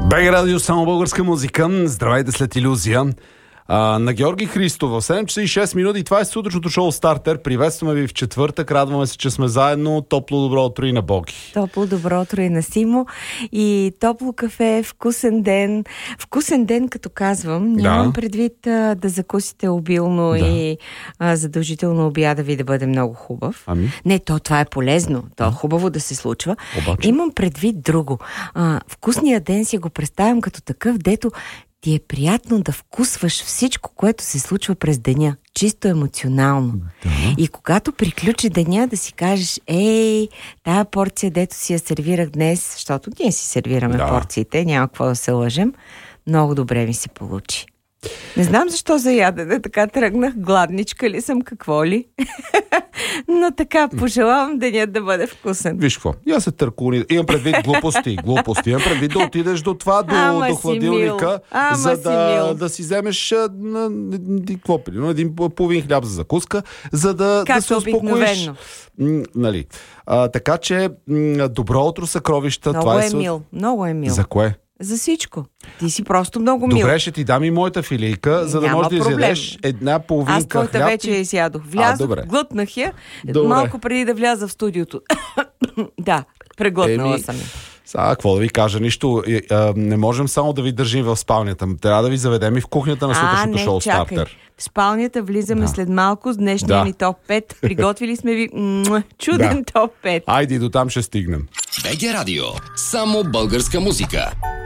БГ Радио, само българска музика. Здравейте след илюзия. На Георги Христов в 7 часа и 6 минути. Това е сутрешното шоу Стартер. Приветстваме ви в четвъртък. Радваме се, че сме заедно. Топло добро утро и на Боги. Топло добро утро и на Симо. И топло кафе, вкусен ден. Вкусен ден, като казвам, нямам предвид да закусите обилно и задължително обяда ви да бъде много хубав. Не, това е полезно. То е хубаво да се случва. Обаче? Имам предвид друго. Вкусния ден си го представям като такъв, дето ти е приятно да вкусваш всичко, което се случва през деня. Чисто емоционално. Да. И когато приключи деня, да си кажеш, тая порция, дето си я сервирах днес, защото ние си сервираме порциите, няма какво да се лъжем, много добре ми се получи. Не знам защо за ядене, така тръгнах, гладничка ли съм, какво ли? Но така, пожелавам денят да бъде вкусен. Виж какво, я се търкуни, имам предвид глупости, имам предвид да отидеш до това, до хладилника, за да си вземеш един половин хляб за закуска, за да се успокоиш. Нали. Така че, добро утро, съкровища. Много е мил. За кое? За всичко. Ти си просто много мил. Добре, ще ти дам и моята филийка, за да можеш да изядеш една половинка хляб. Аз твоята вече я изядох. Влязох, глътнах я, малко преди да вляза в студиото. Да, преглътнала съм я. Какво да ви кажа, нищо. Не можем само да ви държим в спалнята. Трябва да ви заведем и в кухнята на сутрешното шоу Стартер. В спалнята влизаме след малко с днешния ни топ 5. Приготвили сме ви чуден топ 5. Айде, до там ще стигнем. БГ Радио. Само българска музика.